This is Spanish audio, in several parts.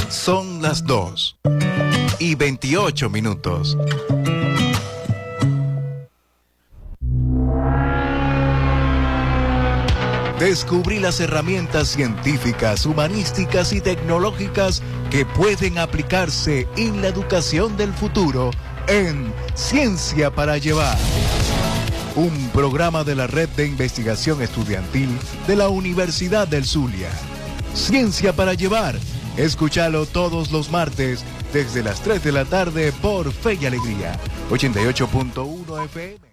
Son las 2:28. Descubrí las herramientas científicas, humanísticas y tecnológicas que pueden aplicarse en la educación del futuro en Ciencia para Llevar. Un programa de la Red de Investigación Estudiantil de la Universidad del Zulia. Ciencia para Llevar. Escúchalo todos los martes desde las 3 de la tarde por Fe y Alegría. 88.1 FM.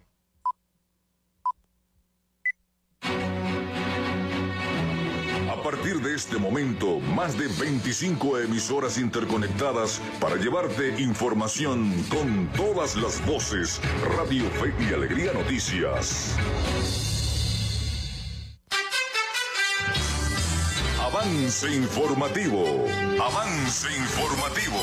A partir de este momento, más de 25 emisoras interconectadas para llevarte información con todas las voces. Radio Fe y Alegría Noticias. Avance informativo. Avance informativo.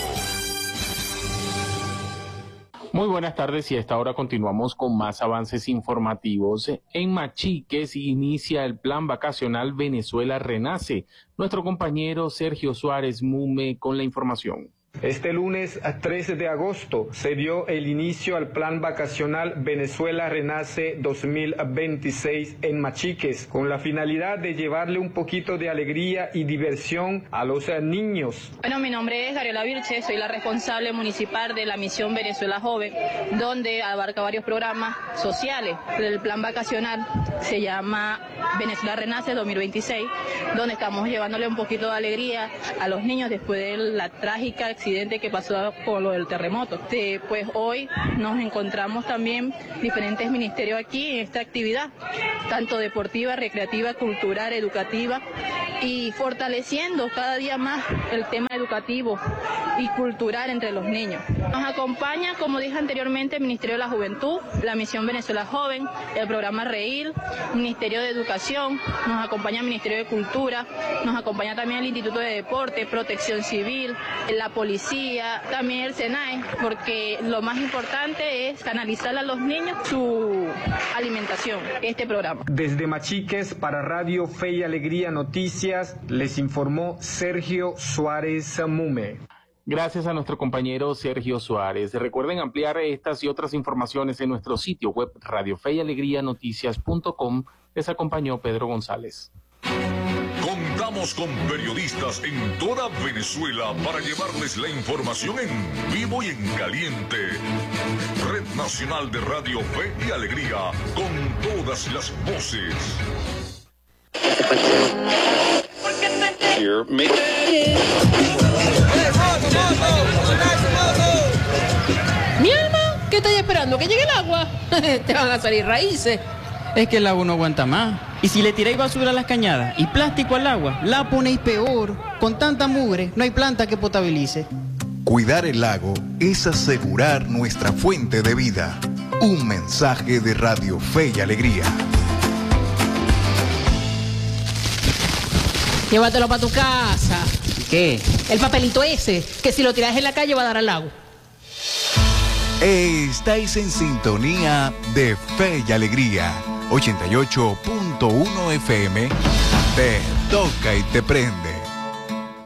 Muy buenas tardes y a esta hora continuamos con más avances informativos. En Machiques inicia el plan vacacional Venezuela Renace. Nuestro compañero Sergio Suárez Mume con la información. Este lunes 13 de agosto se dio el inicio al plan vacacional Venezuela Renace 2026 en Machiques, con la finalidad de llevarle un poquito de alegría y diversión a los niños. Bueno, mi nombre es Gabriela Vilche, soy la responsable municipal de la misión Venezuela Joven, donde abarca varios programas sociales. El plan vacacional se llama Venezuela Renace 2026, donde estamos llevándole un poquito de alegría a los niños después de la trágica accidente que pasó con lo del terremoto. Pues hoy nos encontramos también diferentes ministerios aquí en esta actividad, tanto deportiva, recreativa, cultural, educativa, y fortaleciendo cada día más el tema educativo y cultural entre los niños. Nos acompaña, como dije anteriormente, el Ministerio de la Juventud, la Misión Venezuela Joven, el programa REIL, Ministerio de Educación, nos acompaña el Ministerio de Cultura, nos acompaña también el Instituto de Deporte, Protección Civil, la Policía, también el SENAE, porque lo más importante es canalizar a los niños su alimentación, este programa. Desde Machiques para Radio Fe y Alegría Noticias, les informó Sergio Suárez Mume. Gracias a nuestro compañero Sergio Suárez. Recuerden ampliar estas y otras informaciones en nuestro sitio web radiofeyalegrianoticias.com. Les acompañó Pedro González. Contamos con periodistas en toda Venezuela para llevarles la información en vivo y en caliente. Red Nacional de Radio Fe y Alegría, con todas las voces. Mi alma, ¿qué estáis esperando? ¿Que llegue el agua? Te van a salir raíces. Es que el agua no aguanta más. Y si le tiráis basura a las cañadas y plástico al agua, la ponéis peor. Con tanta mugre, no hay planta que potabilice. Cuidar el lago es asegurar nuestra fuente de vida. Un mensaje de Radio Fe y Alegría. Llévatelo para tu casa. ¿Qué? El papelito ese, que si lo tiras en la calle va a dar al lago. Estáis en sintonía de Fe y Alegría. 88.1 FM. Te toca y te prende.